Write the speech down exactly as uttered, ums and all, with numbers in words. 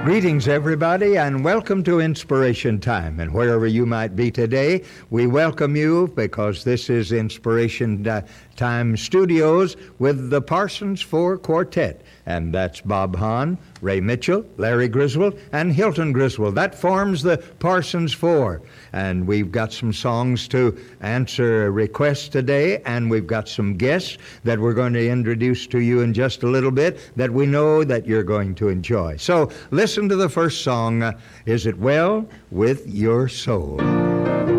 Greetings, everybody, and welcome to Inspiration Time. And wherever you might be today, we welcome you because this is Inspiration uh, Time Studios with the Parsons Four Quartet. And that's Bob Hahn, Ray Mitchell, Larry Griswold, and Hilton Griswold. That forms the Parsons Four. And we've got some songs to answer requests today, and we've got some guests that we're going to introduce to you in just a little bit that we know that you're going to enjoy. So listen to the first song, uh, Is It Well With Your Soul?